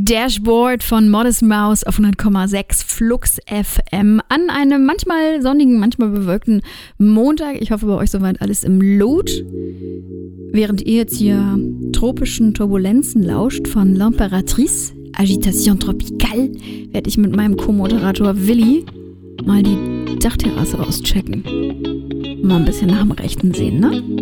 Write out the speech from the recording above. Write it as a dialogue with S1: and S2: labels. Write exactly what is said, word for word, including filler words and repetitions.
S1: Dashboard von Modest Mouse auf hundert Komma sechs Flux F M an einem manchmal sonnigen, manchmal bewölkten Montag. Ich hoffe, bei euch soweit alles im Lot. Während ihr jetzt hier tropischen Turbulenzen lauscht von L'Impératrice, Agitation Tropicale, werde ich mit meinem Co-Moderator Willi mal die Dachterrasse auschecken. Mal ein bisschen nach dem Rechten sehen, ne?